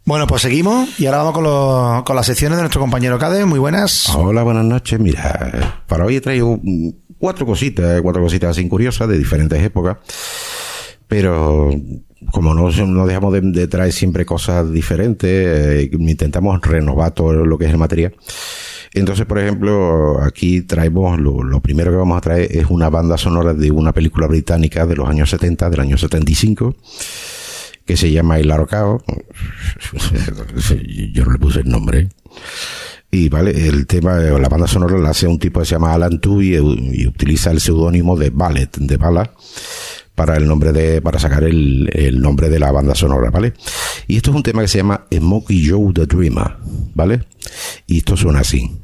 Bueno, pues seguimos y ahora vamos con las secciones de nuestro compañero Cade. Muy buenas. Hola, buenas noches. Mira, para hoy he traído cuatro cositas así curiosas de diferentes épocas, pero como no dejamos de traer siempre cosas diferentes, intentamos renovar todo lo que es el material. Entonces, por ejemplo, aquí traemos lo primero que vamos a traer es una banda sonora de una película británica de los años 70, del año 75, que se llama El Arrocao. Yo no le puse el nombre. Y vale, el tema, la banda sonora la hace un tipo que se llama Alan Tuohy y utiliza el seudónimo de Ballet, de Bala, para para sacar el nombre de la banda sonora, ¿vale? Y esto es un tema que se llama Smokey Joe the Dreamer, ¿vale? Y esto suena así.